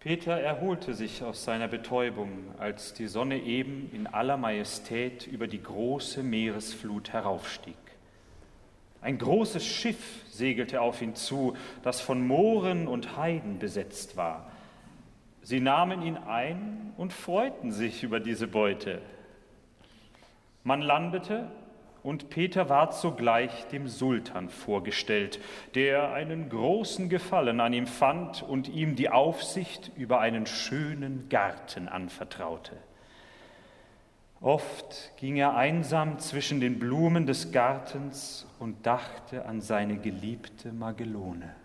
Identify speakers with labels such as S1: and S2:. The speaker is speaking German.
S1: Peter erholte sich aus seiner Betäubung, als die Sonne eben in aller Majestät über die große Meeresflut heraufstieg. Ein großes Schiff segelte auf ihn zu, das von Mooren und Heiden besetzt war. Sie nahmen ihn ein und freuten sich über diese Beute. Man landete, und Peter ward sogleich dem Sultan vorgestellt, der einen großen Gefallen an ihm fand und ihm die Aufsicht über einen schönen Garten anvertraute. Oft ging er einsam zwischen den Blumen des Gartens und dachte an seine geliebte Magelone.